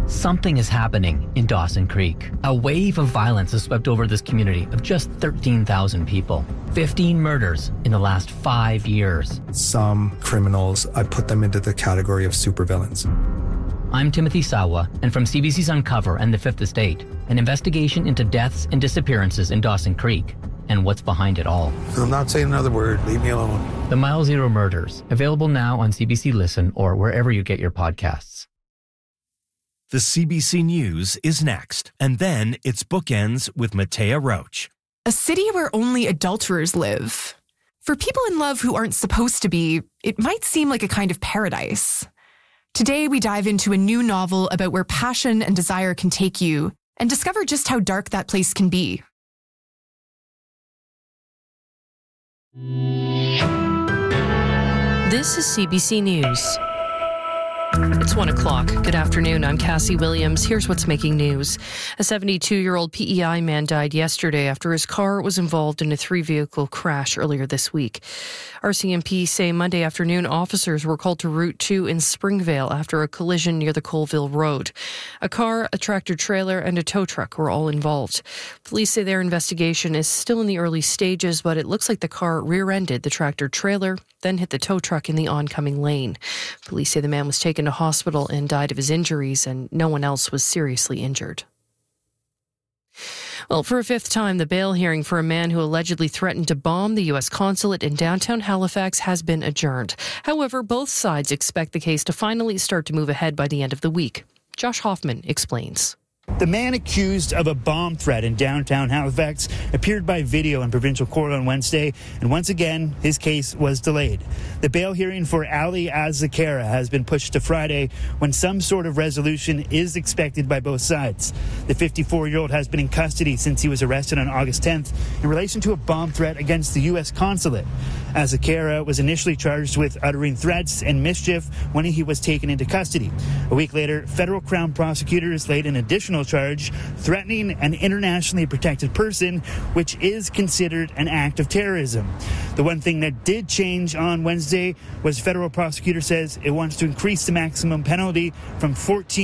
Something is happening in Dawson Creek. A wave of violence has swept over this community of just 13,000 people. 15 murders in the last 5 years. Some criminals, I put them into the category of supervillains. I'm Timothy Sawa, and from CBC's Uncover and The Fifth Estate, an investigation into deaths and disappearances in Dawson Creek and what's behind it all. I'm not saying another word. Leave me alone. The Mile Zero Murders, available now on CBC Listen or wherever you get your podcasts. The CBC News is next, and then it's Bookends with Matea Roach. A city where only adulterers live. For people in love who aren't supposed to be, it might seem like a kind of paradise. Today, we dive into a new novel about where passion and desire can take you and discover just how dark that place can be. This is CBC News. It's 1 o'clock. Good afternoon. I'm Cassie Williams. Here's what's making news. A 72-year-old PEI man died yesterday after his car was involved in a 3-vehicle crash earlier this week. RCMP say Monday afternoon officers were called to Route 2 in Springvale after a collision near the Colville Road. A car, a tractor-trailer, and a tow truck were all involved. Police say their investigation is still in the early stages, but it looks like the car rear-ended the tractor-trailer, then hit the tow truck in the oncoming lane. Police say the man was taken to hospital and died of his injuries, and no one else was seriously injured. Well, for a fifth time, the bail hearing for a man who allegedly threatened to bomb the U.S. consulate in downtown Halifax has been adjourned. However, both sides expect the case to finally start to move ahead by the end of the week. Josh Hoffman explains. The man accused of a bomb threat in downtown Halifax appeared by video in provincial court on Wednesday, and once again, his case was delayed. The bail hearing for Ali Azzakara has been pushed to Friday, when some sort of resolution is expected by both sides. The 54-year-old has been in custody since he was arrested on August 10th in relation to a bomb threat against the U.S. consulate. Azzakara was initially charged with uttering threats and mischief when he was taken into custody. A week later, federal Crown prosecutors laid an additional charge threatening an internationally protected person, which is considered an act of terrorism. The one thing that did change on Wednesday was federal prosecutor says it wants to increase the maximum penalty from 14